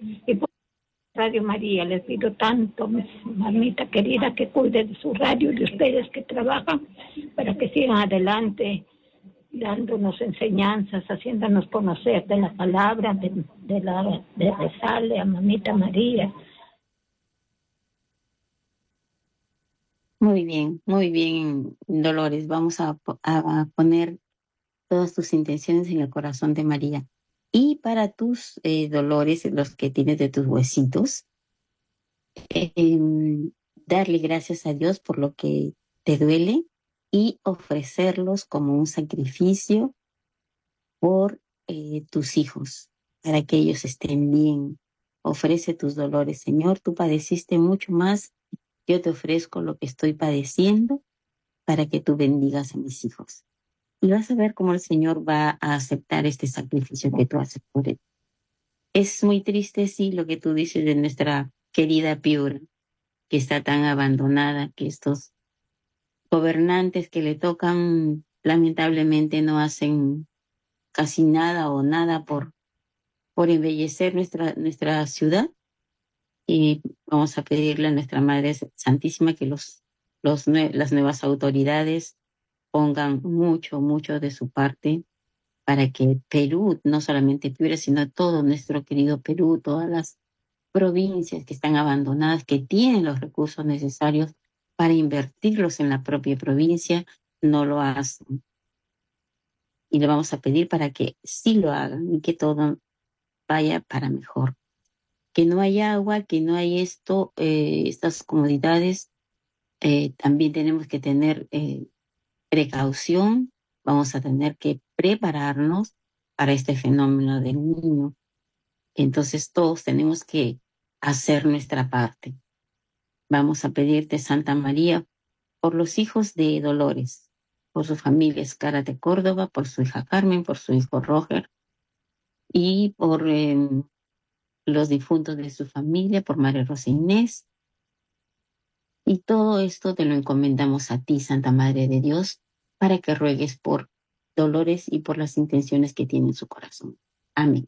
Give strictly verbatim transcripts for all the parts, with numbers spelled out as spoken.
Y por Radio María les pido tanto, mis mamita querida, que cuide de su radio y de ustedes que trabajan, para que sigan adelante, dándonos enseñanzas, haciéndonos conocer de la palabra, de, de, la, de rezarle a mamita María. Muy bien, muy bien, Dolores. Vamos a, a poner todas tus intenciones en el corazón de María. Y para tus eh, dolores, los que tienes de tus huesitos, eh, darle gracias a Dios por lo que te duele y ofrecerlos como un sacrificio por eh, tus hijos, para que ellos estén bien. Ofrece tus dolores. Señor, tú padeciste mucho más. Yo te ofrezco lo que estoy padeciendo para que tú bendigas a mis hijos. Y vas a ver cómo el Señor va a aceptar este sacrificio que tú haces por él. Es muy triste, sí, lo que tú dices de nuestra querida Piura, que está tan abandonada, que estos gobernantes que le tocan lamentablemente no hacen casi nada o nada por, por embellecer nuestra, nuestra ciudad. Y vamos a pedirle a nuestra Madre Santísima que los, los, las nuevas autoridades pongan mucho, mucho de su parte para que Perú, no solamente Piura, sino todo nuestro querido Perú, todas las provincias que están abandonadas, que tienen los recursos necesarios para invertirlos en la propia provincia, no lo hacen. Y le vamos a pedir para que sí lo hagan y que todo vaya para mejor. Que no haya agua, que no hay esto, eh, estas comodidades, eh, también tenemos que tener eh, precaución, vamos a tener que prepararnos para este fenómeno del niño. Entonces todos tenemos que hacer nuestra parte. Vamos a pedirte, Santa María, por los hijos de Dolores, por su familia Escara de Córdoba, por su hija Carmen, por su hijo Roger, y por eh, los difuntos de su familia, por María Rosa Inés. Y todo esto te lo encomendamos a ti, Santa Madre de Dios, para que ruegues por Dolores y por las intenciones que tiene en su corazón. Amén.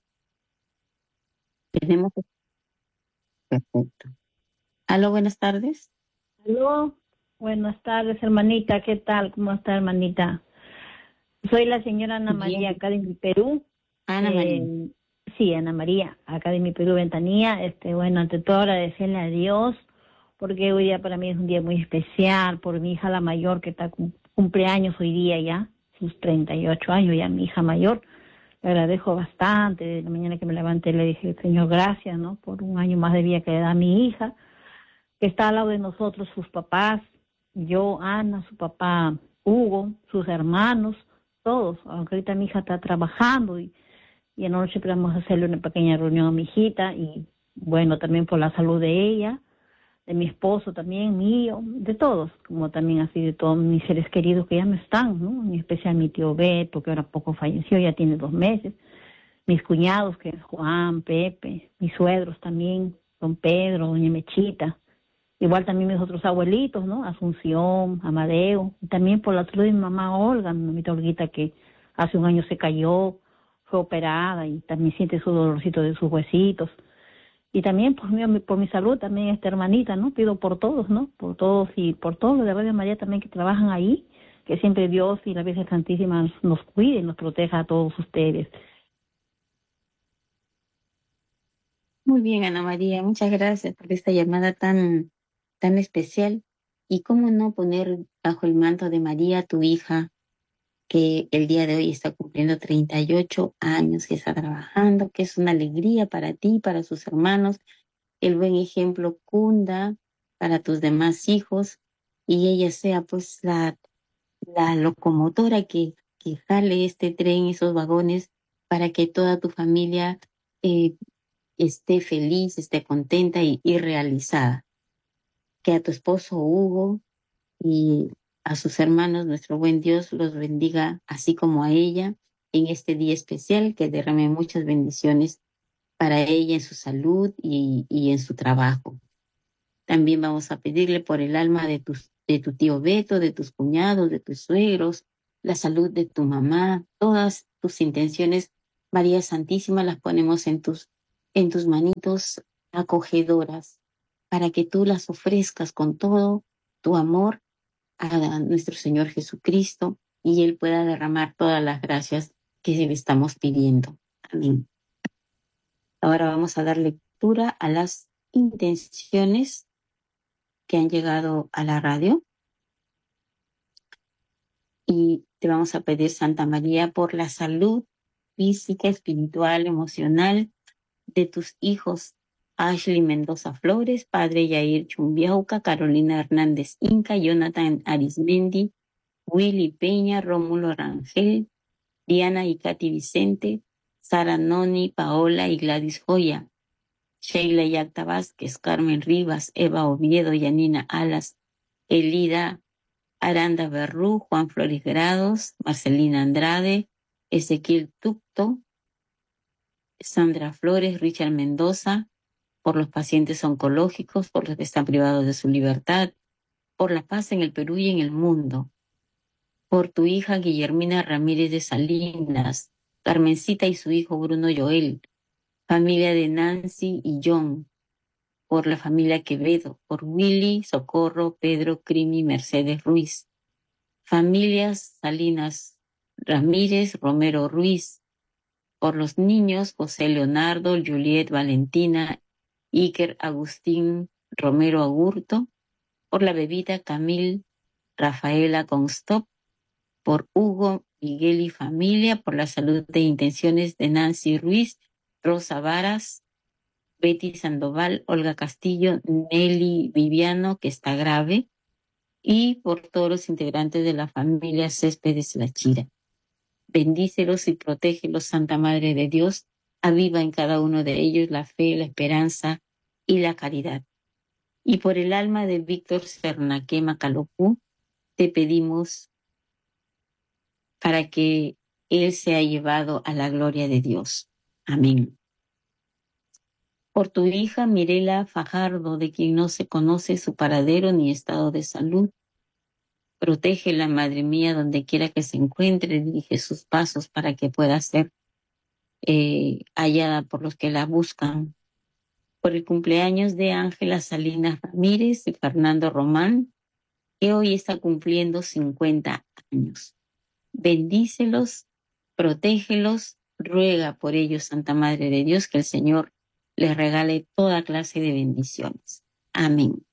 Tenemos... Perfecto. Aló, buenas tardes. Aló, buenas tardes, hermanita. ¿Qué tal? ¿Cómo está, hermanita? Soy la señora Ana María, Bien. Acá de mi Perú. Ana eh, María. Sí, Ana María, acá de mi Perú, Ventanilla. Este, bueno, ante todo agradecerle a Dios, porque hoy día para mí es un día muy especial, por mi hija la mayor, que está cumpleaños hoy día ya, sus treinta y ocho años ya, mi hija mayor. Le agradezco bastante. De la mañana que me levanté le dije, Señor, gracias, ¿no? Por un año más de vida que le da a mi hija, que está al lado de nosotros, sus papás, yo, Ana, su papá Hugo, sus hermanos, todos. Aunque ahorita mi hija está trabajando y, y anoche vamos a hacerle una pequeña reunión a mi hijita, y bueno, también por la salud de ella, de mi esposo también, mío, de todos, como también así de todos mis seres queridos que ya no están, ¿no? En especial mi tío Beto, que ahora poco falleció, ya tiene dos meses, mis cuñados, que es Juan, Pepe, mis suegros también, don Pedro, doña Mechita, igual también mis otros abuelitos, ¿no? Asunción, Amadeo, y también por la salud de mi mamá Olga, mi mamita Olguita, que hace un año se cayó, fue operada y también siente su dolorcito de sus huesitos. Y también por mi, por mi salud, también esta hermanita, ¿no? Pido por todos, ¿no? Por todos y por todos los de Radio María también que trabajan ahí, que siempre Dios y la Virgen Santísima nos, nos cuide y nos proteja a todos ustedes. Muy bien, Ana María, muchas gracias por esta llamada tan, tan especial. Y cómo no poner bajo el manto de María, tu hija, que el día de hoy está cumpliendo treinta y ocho años, que está trabajando, que es una alegría para ti, para sus hermanos, el buen ejemplo cunda para tus demás hijos, y ella sea pues la, la locomotora que, que jale este tren, esos vagones, para que toda tu familia eh, esté feliz, esté contenta y, y realizada. Que a tu esposo Hugo y a sus hermanos, nuestro buen Dios los bendiga, así como a ella, en este día especial, que derrame muchas bendiciones para ella en su salud y, y en su trabajo. También vamos a pedirle por el alma de, tus, de tu tío Beto, de tus cuñados, de tus suegros, la salud de tu mamá, todas tus intenciones, María Santísima, las ponemos en tus en tus manitos acogedoras, para que tú las ofrezcas con todo tu amor a nuestro Señor Jesucristo y Él pueda derramar todas las gracias que le estamos pidiendo. Amén. Ahora vamos a dar lectura a las intenciones que han llegado a la radio. Y te vamos a pedir, Santa María, por la salud física, espiritual, emocional de tus hijos, Ashley Mendoza Flores, Padre Yair Chumbiauca, Carolina Hernández Inca, Jonathan Arismendi, Willy Peña, Rómulo Rangel, Diana y Katy Vicente, Sara Noni, Paola y Gladys Joya, Sheila Yacta Vázquez, Carmen Rivas, Eva Oviedo, Yanina Alas, Elida Aranda Berrú, Juan Flores Grados, Marcelina Andrade, Ezequiel Tucto, Sandra Flores, Richard Mendoza, por los pacientes oncológicos, por los que están privados de su libertad, por la paz en el Perú y en el mundo, por tu hija Guillermina Ramírez de Salinas, Carmencita y su hijo Bruno Joel, familia de Nancy y John, por la familia Quevedo, por Willy, Socorro, Pedro, Crimi, Mercedes Ruiz, familias Salinas Ramírez, Romero Ruiz, por los niños José Leonardo, Juliet Valentina, Iker Agustín Romero Agurto, por la bebita Camil Rafaela Constop, por Hugo, Miguel y familia, por la salud de intenciones de Nancy Ruiz, Rosa Varas, Betty Sandoval, Olga Castillo, Nelly Viviano, que está grave, y por todos los integrantes de la familia Céspedes La Chira. Bendícelos y protégelos, Santa Madre de Dios, aviva en cada uno de ellos la fe, la esperanza y la caridad. Y por el alma de Víctor Cernaque Macalopú, te pedimos para que él sea llevado a la gloria de Dios. Amén. Por tu hija Mirela Fajardo, de quien no se conoce su paradero ni estado de salud, protégela, Madre mía, donde quiera que se encuentre, dirige sus pasos para que pueda ser eh, hallada por los que la buscan. Por el cumpleaños de Ángela Salinas Ramírez y Fernando Román, que hoy está cumpliendo cincuenta años. Bendícelos, protégelos, ruega por ellos, Santa Madre de Dios, que el Señor les regale toda clase de bendiciones. Amén.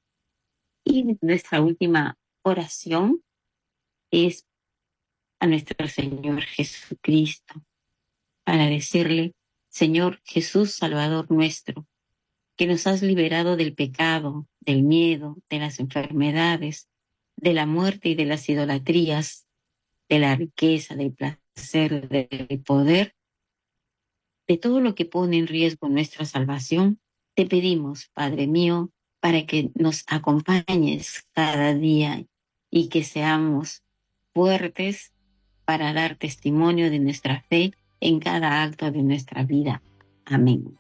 Y nuestra última oración es a nuestro Señor Jesucristo, para decirle: Señor Jesús, Salvador nuestro, que nos has liberado del pecado, del miedo, de las enfermedades, de la muerte y de las idolatrías, de la riqueza, del placer, del poder, de todo lo que pone en riesgo nuestra salvación, te pedimos, Padre mío, para que nos acompañes cada día y que seamos fuertes para dar testimonio de nuestra fe en cada acto de nuestra vida. Amén.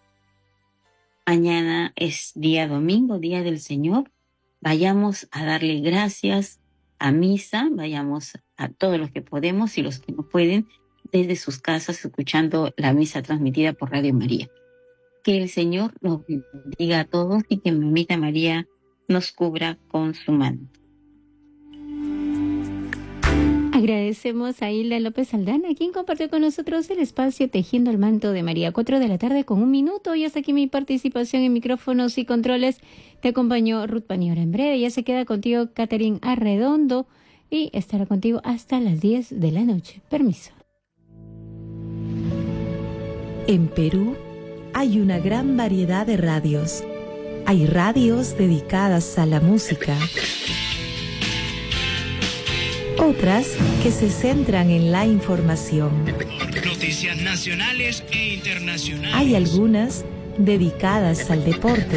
Mañana es día domingo, día del Señor. Vayamos a darle gracias a misa, vayamos a todos los que podemos y los que no pueden, desde sus casas, escuchando la misa transmitida por Radio María. Que el Señor nos bendiga a todos y que Mamita María nos cubra con su manto. Agradecemos a Hilda López Aldana, quien compartió con nosotros el espacio Tejiendo el Manto de María. Cuatro de la tarde con un minuto. Y hasta aquí mi participación en micrófonos y controles. Te acompañó Ruth Paniora. En breve ya se queda contigo Catherine Arredondo y estará contigo hasta las diez de la noche. Permiso. En Perú hay una gran variedad de radios. Hay radios dedicadas a la música, otras que se centran en la información. Noticias nacionales e internacionales. Hay algunas dedicadas al deporte.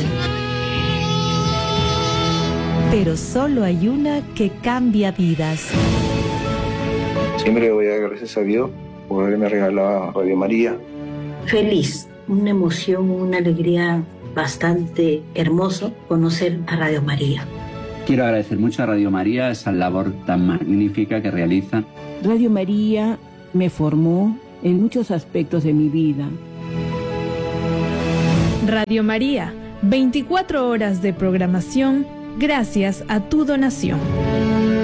Pero solo hay una que cambia vidas. Siempre voy a dar gracias a Dios por haberme regalado Radio María. Feliz, una emoción, una alegría bastante hermoso conocer a Radio María. Quiero agradecer mucho a Radio María esa labor tan magnífica que realiza. Radio María me formó en muchos aspectos de mi vida. Radio María, veinticuatro horas de programación gracias a tu donación.